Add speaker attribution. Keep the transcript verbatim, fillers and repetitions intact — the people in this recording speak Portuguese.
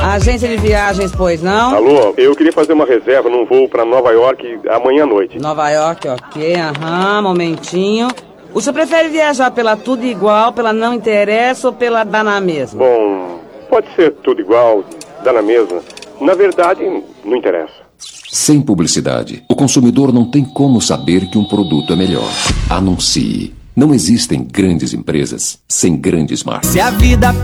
Speaker 1: Agência de viagens, pois não?
Speaker 2: Alô, eu queria fazer uma reserva num voo pra Nova York amanhã à noite.
Speaker 1: Nova York, ok, aham, momentinho. O senhor prefere viajar pela Tudo Igual, pela Não Interessa ou pela Dá na Mesma?
Speaker 2: Bom, pode ser tudo igual, dá na mesma. Na verdade, não interessa.
Speaker 3: Sem publicidade, o consumidor não tem como saber que um produto é melhor. Anuncie. Não existem grandes empresas sem grandes marcas.
Speaker 4: Se a vida